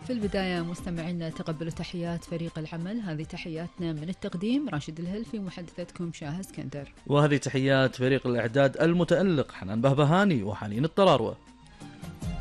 في البداية مستمعينا تقبلوا تحيات فريق العمل. هذه تحياتنا من التقديم راشد الهلفي، محدثتكم شاهد اسكندر، وهذه تحيات فريق الإعداد المتألق حنان بهبهاني وحنين الطراروة.